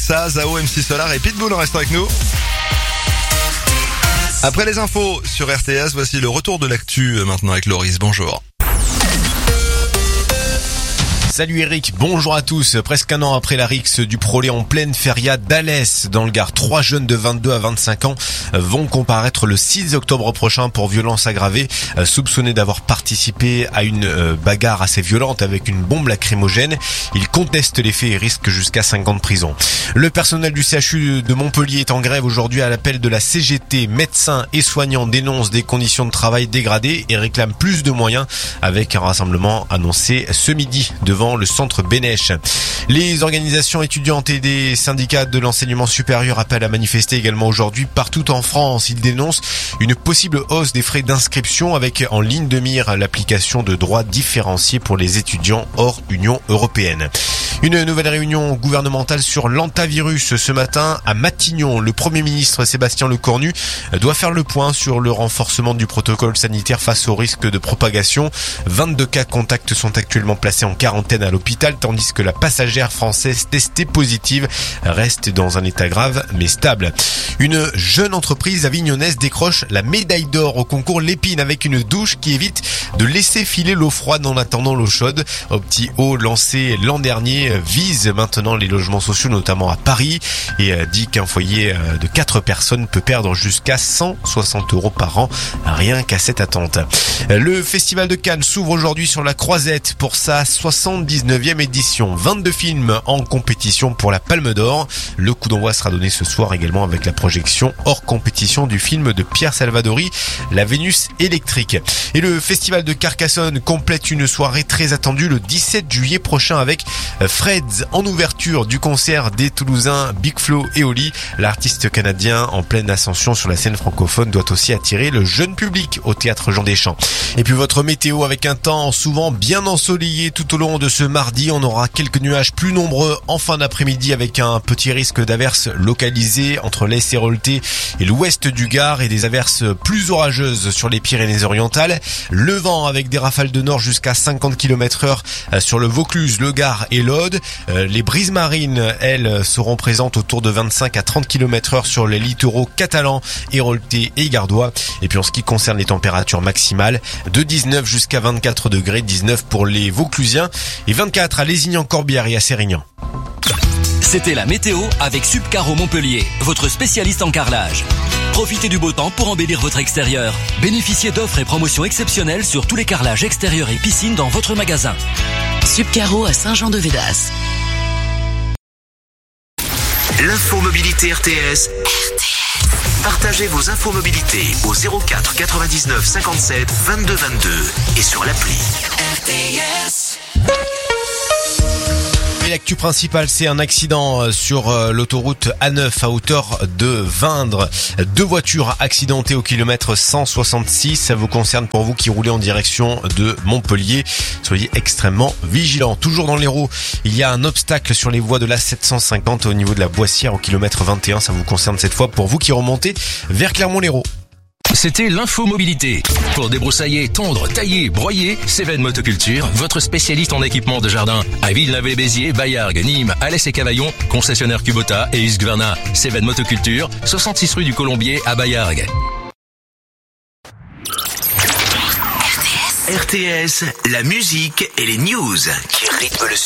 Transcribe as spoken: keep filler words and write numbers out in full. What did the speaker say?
Alexa, Zao, M C Solar et Pitbull, reste avec nous. Après les infos sur R T S, voici le retour de l'actu maintenant avec Loris. Bonjour. Salut Eric, bonjour à tous. Presque un an après la rixe du Prolet en pleine feria d'Alès dans le Gard, trois jeunes de vingt-deux à vingt-cinq ans vont comparaître le six octobre prochain pour violence aggravée, soupçonnés d'avoir participé à une bagarre assez violente avec une bombe lacrymogène. Ils contestent les faits et risquent jusqu'à cinq ans de prison. Le personnel du C H U de Montpellier est en grève aujourd'hui à l'appel de la C G T. Médecins et soignants dénoncent des conditions de travail dégradées et réclament plus de moyens avec un rassemblement annoncé ce midi devant le centre Bénèche. Les organisations étudiantes et des syndicats de l'enseignement supérieur appellent à manifester également aujourd'hui partout en France. Ils dénoncent une possible hausse des frais d'inscription avec en ligne de mire l'application de droits différenciés pour les étudiants hors Union européenne. Une nouvelle réunion gouvernementale sur l'antavirus ce matin à Matignon. Le Premier ministre Sébastien Lecornu doit faire le point sur le renforcement du protocole sanitaire face au risque de propagation. vingt-deux cas contacts sont actuellement placés en quarantaine à l'hôpital, tandis que la passagère française testée positive reste dans un état grave mais stable. Une jeune entreprise avignonnaise décroche la médaille d'or au concours Lépine avec une douche qui évite de laisser filer l'eau froide en attendant l'eau chaude. Opti-Eau, lancé l'an dernier, vise maintenant les logements sociaux, notamment à Paris, et dit qu'un foyer de quatre personnes peut perdre jusqu'à cent soixante euros par an rien qu'à cette attente. Le Festival de Cannes s'ouvre aujourd'hui sur la Croisette pour sa soixante-dix-neuvième édition. vingt-deux films en compétition pour la Palme d'Or. Le coup d'envoi sera donné ce soir également avec la projection hors compétition du film de Pierre Salvadori, La Vénus électrique. Et le Festival de Carcassonne complète une soirée très attendue le dix-sept juillet prochain avec Freds en ouverture du concert des Toulousains Big Flo et Oli. L'artiste canadien en pleine ascension sur la scène francophone doit aussi attirer le jeune public au théâtre Jean Deschamps. Et puis votre météo avec un temps souvent bien ensoleillé tout au long de ce mardi. On aura quelques nuages plus nombreux en fin d'après-midi avec un petit risque d'averses localisées entre l'Est Héroltais et l'ouest du Gard et des averses plus orageuses sur les Pyrénées-Orientales. Le vent avec des rafales de nord jusqu'à cinquante kilomètres heure sur le Vaucluse, le Gard et l'Aude. Les brises marines, elles, seront présentes autour de vingt-cinq à trente kilomètres heure sur les littoraux catalans, héroltais et gardois. Et puis en ce qui concerne les températures maximales, de dix-neuf jusqu'à vingt-quatre degrés, dix-neuf pour les Vauclusiens et vingt-quatre à Lézignan-Corbière et à Sérignan. C'était la météo avec Subcaro Montpellier, votre spécialiste en carrelage. Profitez du beau temps pour embellir votre extérieur. Bénéficiez d'offres et promotions exceptionnelles sur tous les carrelages extérieurs et piscines dans votre magasin. Subcaro à Saint-Jean-de-Védas. L'info mobilité R T S. R T S. Partagez vos infos mobilité au zéro quatre quatre-vingt-dix-neuf cinquante-sept vingt-deux vingt-deux et sur l'appli. R T S. Et l'actu principale, c'est un accident sur l'autoroute A neuf à hauteur de Vindre. Deux voitures accidentées au kilomètre cent soixante-six. Ça vous concerne pour vous qui roulez en direction de Montpellier. Soyez extrêmement vigilants. Toujours dans l'Hérault, il y a un obstacle sur les voies de l'A sept cent cinquante au niveau de la Boissière au kilomètre vingt et un. Ça vous concerne cette fois pour vous qui remontez vers Clermont-Lérault. C'était l'info mobilité. Pour débroussailler, tondre, tailler, broyer, Cévennes Motoculture, votre spécialiste en équipement de jardin. À Villeneuve-les-Béziers, Baillargues, Nîmes, Alès et Cavaillon, concessionnaire Kubota et Husqvarna. Cévennes Motoculture, soixante-six rue du Colombier à Baillargues. R T S, la musique et les news qui rythment le